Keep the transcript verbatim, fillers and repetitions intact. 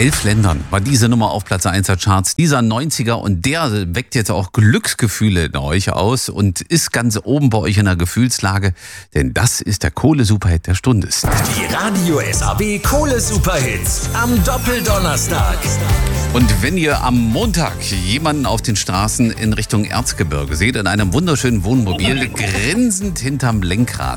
elf Ländern war diese Nummer auf Platz eins der Charts. Dieser neunziger und der weckt jetzt auch Glücksgefühle in euch aus und ist ganz oben bei euch in der Gefühlslage, denn das ist der Kohle-Superhit der Stunde. Die Radio S A B Kohle-Superhits am Doppeldonnerstag. Und wenn ihr am Montag jemanden auf den Straßen in Richtung Erzgebirge seht, in einem wunderschönen Wohnmobil, grinsend hinterm Lenkrad,